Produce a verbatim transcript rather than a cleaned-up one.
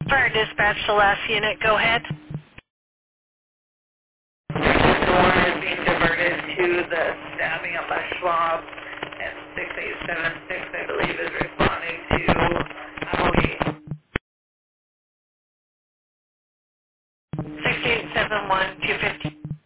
Fire dispatch, the last unit, go ahead. The one is being diverted to the stabbing at Les Schwab, and six eight seven six, I believe, is responding to Applegate. six eight seven one two fifty.